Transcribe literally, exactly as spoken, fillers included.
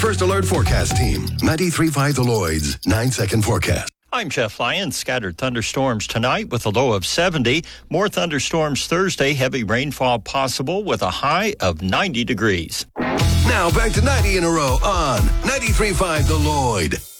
First Alert Forecast Team. ninety-three point five The Lloyd's nine-second forecast. I'm Jeff Lyons. Scattered thunderstorms tonight with a low of seventy. More thunderstorms Thursday. Heavy rainfall possible with a high of ninety degrees. Now back to ninety in a row on ninety-three point five The Lloyd.